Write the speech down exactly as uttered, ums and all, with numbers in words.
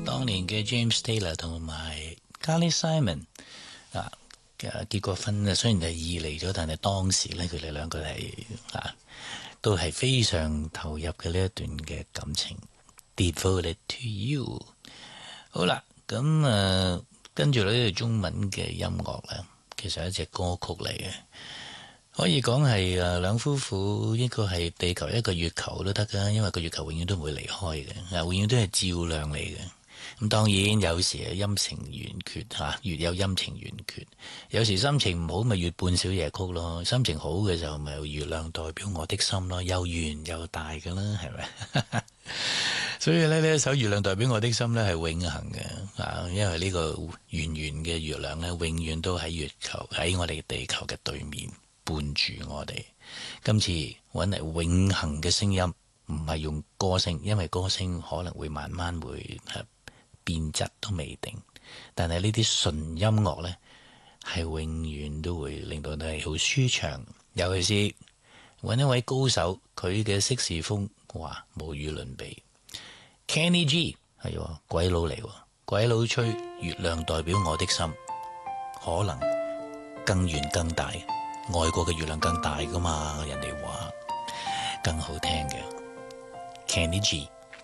當年嘅 James Taylor 同埋 Carly Simon 啊，結過婚啊，雖然係異離咗，但係當時咧佢哋兩個係啊都係非常投入嘅呢一段嘅感情 ，Devoted to You。好啦，咁啊跟住呢個中文嘅音樂咧，其實係一隻歌曲嚟嘅。可以講係誒兩夫婦，一個係地球，一個月球都得噶，因為個月球永遠都唔會離開嘅，啊永遠都係照亮你嘅。咁當然有時係陰晴圓缺嚇，月有陰晴圓缺。有時心情唔好咪月半小夜曲咯，心情好嘅時候咪月亮代表我的心咯，又圓又大噶啦，係咪？所以咧呢一首月亮代表我的心咧係永恆嘅啊，因為呢個圓圓嘅月亮咧永遠都喺月球喺我哋地球嘅對面。伴住我哋，今次揾嚟永恆嘅聲音，唔係用歌聲，因為歌聲可能會慢慢會變質都未定。但係呢啲純音樂呢，係永遠都會令到你係好舒暢。尤其是揾一位高手，佢嘅色士風，哇，無與倫比。Kenny G 係喎，鬼佬嚟喎，鬼佬吹月亮代表我的心，可能更圓更大。外國嘅月亮更大㗎嘛，人哋話更好聽嘅 Kenny G。